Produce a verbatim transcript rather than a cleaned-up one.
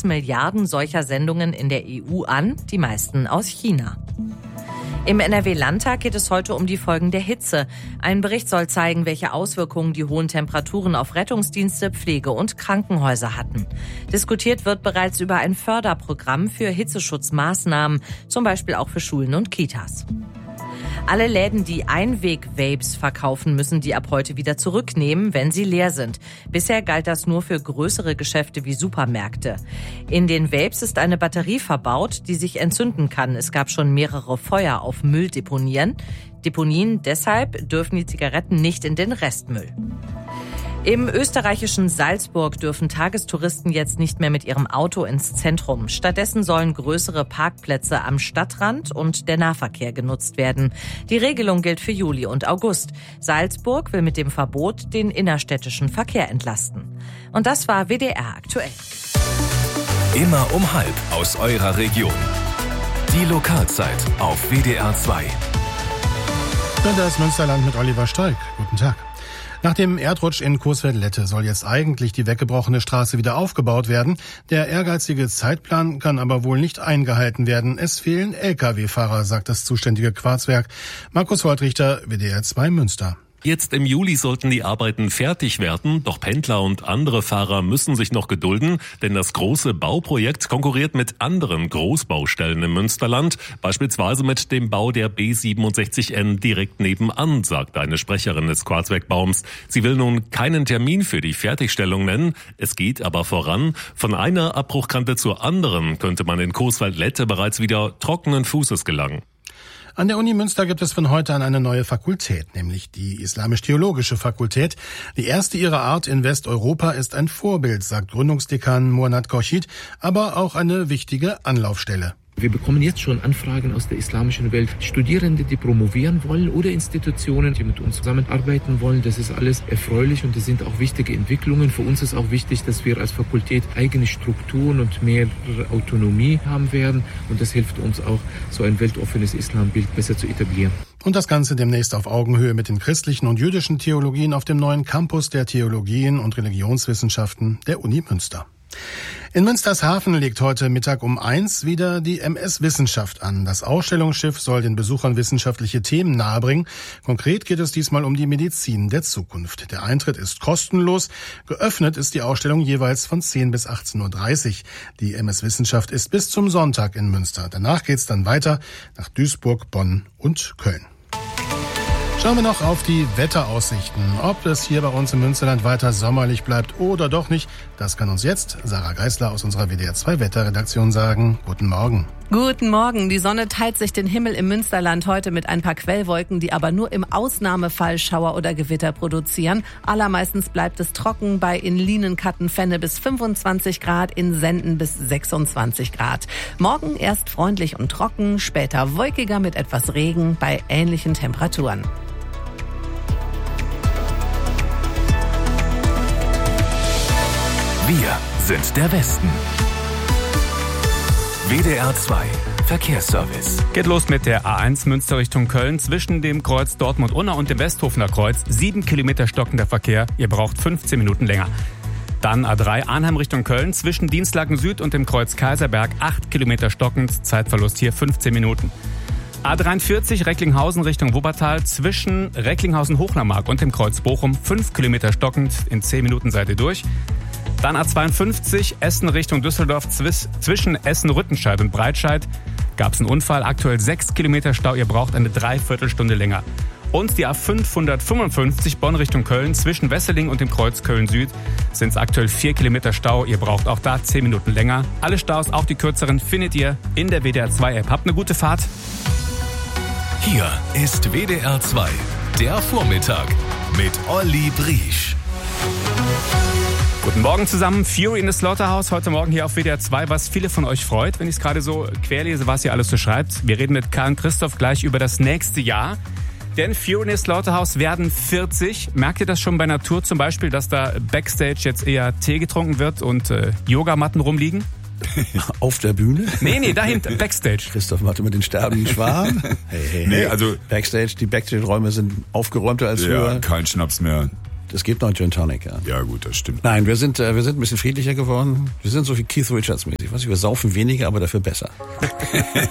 Milliarden solcher Sendungen in der E U an, die meisten aus China. Im N R W-Landtag geht es heute um die Folgen der Hitze. Ein Bericht soll zeigen, welche Auswirkungen die hohen Temperaturen auf Rettungsdienste, Pflege und Krankenhäuser hatten. Diskutiert wird bereits über ein Förderprogramm für Hitzeschutzmaßnahmen, zum Beispiel auch für Schulen und Kitas. Alle Läden, die Einweg-Vapes verkaufen, müssen die ab heute wieder zurücknehmen, wenn sie leer sind. Bisher galt das nur für größere Geschäfte wie Supermärkte. In den Vapes ist eine Batterie verbaut, die sich entzünden kann. Es gab schon mehrere Feuer auf Mülldeponien. Deponien deshalb dürfen die Zigaretten nicht in den Restmüll. Im österreichischen Salzburg dürfen Tagestouristen jetzt nicht mehr mit ihrem Auto ins Zentrum. Stattdessen sollen größere Parkplätze am Stadtrand und der Nahverkehr genutzt werden. Die Regelung gilt für Juli und August. Salzburg will mit dem Verbot den innerstädtischen Verkehr entlasten. Und das war W D R aktuell. Immer um halb aus eurer Region. Die Lokalzeit auf W D R zwei. Und das Münsterland mit Oliver Steig. Guten Tag. Nach dem Erdrutsch in Coesfeld-Lette soll jetzt eigentlich die weggebrochene Straße wieder aufgebaut werden. Der ehrgeizige Zeitplan kann aber wohl nicht eingehalten werden. Es fehlen L K W-Fahrer, sagt das zuständige Quarzwerk. Markus Holtrichter, W D R zwei Münster. Jetzt im Juli sollten die Arbeiten fertig werden, doch Pendler und andere Fahrer müssen sich noch gedulden, denn das große Bauprojekt konkurriert mit anderen Großbaustellen im Münsterland, beispielsweise mit dem Bau der B siebenundsechzig N direkt nebenan, sagt eine Sprecherin des Quarzwerkbaums. Sie will nun keinen Termin für die Fertigstellung nennen, es geht aber voran. Von einer Abbruchkante zur anderen könnte man in Coesfeld-Lette bereits wieder trockenen Fußes gelangen. An der Uni Münster gibt es von heute an eine neue Fakultät, nämlich die Islamisch-Theologische Fakultät. Die erste ihrer Art in Westeuropa ist ein Vorbild, sagt Gründungsdekan Muannat Khorshid, aber auch eine wichtige Anlaufstelle. Wir bekommen jetzt schon Anfragen aus der islamischen Welt. Studierende, die promovieren wollen oder Institutionen, die mit uns zusammenarbeiten wollen. Das ist alles erfreulich und das sind auch wichtige Entwicklungen. Für uns ist auch wichtig, dass wir als Fakultät eigene Strukturen und mehr Autonomie haben werden. Und das hilft uns auch, so ein weltoffenes Islambild besser zu etablieren. Und das Ganze demnächst auf Augenhöhe mit den christlichen und jüdischen Theologien auf dem neuen Campus der Theologien und Religionswissenschaften der Uni Münster. In Münstershafen legt heute Mittag um eins wieder die M S Wissenschaft an. Das Ausstellungsschiff soll den Besuchern wissenschaftliche Themen nahebringen. Konkret geht es diesmal um die Medizin der Zukunft. Der Eintritt ist kostenlos. Geöffnet ist die Ausstellung jeweils von zehn bis achtzehn Uhr dreißig. Die M S Wissenschaft ist bis zum Sonntag in Münster. Danach geht's dann weiter nach Duisburg, Bonn und Köln. Schauen wir noch auf die Wetteraussichten. Ob es hier bei uns im Münsterland weiter sommerlich bleibt oder doch nicht, das kann uns jetzt Sarah Geisler aus unserer W D R zwei Wetterredaktion sagen. Guten Morgen. Guten Morgen. Die Sonne teilt sich den Himmel im Münsterland heute mit ein paar Quellwolken, die aber nur im Ausnahmefall Schauer oder Gewitter produzieren. Allermeistens bleibt es trocken, bei in Lienenkattenfenne bis fünfundzwanzig Grad, in Senden bis sechsundzwanzig Grad. Morgen erst freundlich und trocken, später wolkiger mit etwas Regen bei ähnlichen Temperaturen. Wir sind der Westen. W D R zwei Verkehrsservice. Geht los mit der A eins Münster Richtung Köln zwischen dem Kreuz Dortmund-Unna und dem Westhofener Kreuz. Sieben Kilometer stockender Verkehr. Ihr braucht fünfzehn Minuten länger. Dann A drei Arnheim Richtung Köln zwischen Dienstlaken Süd und dem Kreuz Kaiserberg. Acht Kilometer stockend. Zeitverlust hier fünfzehn Minuten. A dreiundvierzig Recklinghausen Richtung Wuppertal zwischen Recklinghausen-Hochnermark und dem Kreuz Bochum. Fünf Kilometer stockend. In zehn Minuten seid ihr durch. Dann A zweiundfünfzig Essen Richtung Düsseldorf zwischen Essen-Rüttenscheid und Breitscheid. Gab es einen Unfall, aktuell sechs Kilometer Stau, ihr braucht eine Dreiviertelstunde länger. Und die A fünfhundertfünfundfünfzig Bonn Richtung Köln zwischen Wesseling und dem Kreuz Köln-Süd sind es aktuell vier Kilometer Stau, ihr braucht auch da zehn Minuten länger. Alle Staus, auch die kürzeren, findet ihr in der W D R zwei App. Habt eine gute Fahrt. Hier ist W D R zwei, der Vormittag mit Olli Briesch. Guten Morgen zusammen, Fury in the Slaughterhouse, heute Morgen hier auf W D R zwei, was viele von euch freut, wenn ich es gerade so querlese, was ihr alles so schreibt. Wir reden mit Karl und Christoph gleich über das nächste Jahr, denn Fury in the Slaughterhouse werden vierzig. Merkt ihr das schon bei einer Tour zum Beispiel, dass da Backstage jetzt eher Tee getrunken wird und äh, Yogamatten rumliegen? Auf der Bühne? Nee, nee, dahinter, Backstage. Christoph macht immer den sterbenden Schwan. Hey, hey, hey. Nee, also Backstage, die Backstage-Räume sind aufgeräumter als ja, früher. Kein Schnaps mehr. Es gibt noch Gin Tonic, ja. Ja gut, das stimmt. Nein, wir sind, äh, wir sind ein bisschen friedlicher geworden. Wir sind so wie Keith Richards mäßig. Ich weiß nicht, wir saufen weniger, aber dafür besser.